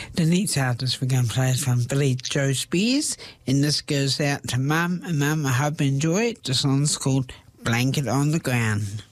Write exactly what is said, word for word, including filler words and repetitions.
The next artist we're going to play is from Billy Joe Spears, and this goes out to Mum and Mum. I hope you enjoy it. The song's called Blanket on the Ground.